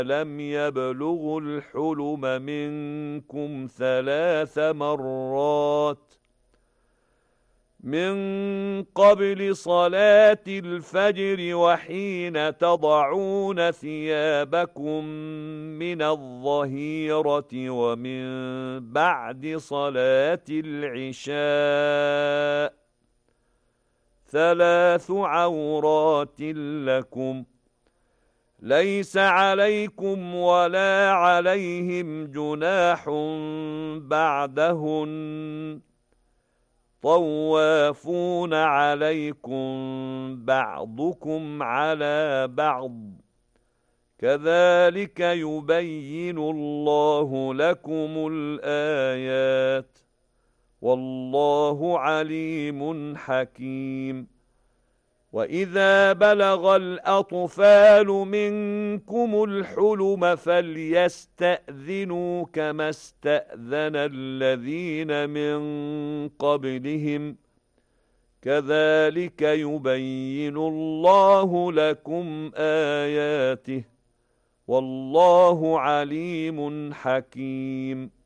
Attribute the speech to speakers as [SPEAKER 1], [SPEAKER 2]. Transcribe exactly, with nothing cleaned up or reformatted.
[SPEAKER 1] لم يبلغوا الحلم منكم ثلاث مرات من قبل صلاة الفجر وحين تضعون ثيابكم من الظهيرة ومن بعد صلاة العشاء ثلاث عورات لكم ليس عليكم ولا عليهم جناح بعدهن طوافون عليكم بعضكم على بعض كذلك يبين الله لكم الآيات والله عليم حكيم وإذا بلغ الأطفال منكم الحلم فليستأذنوا كما استأذن الذين من قبلهم كذلك يبين الله لكم آياته والله عليم حكيم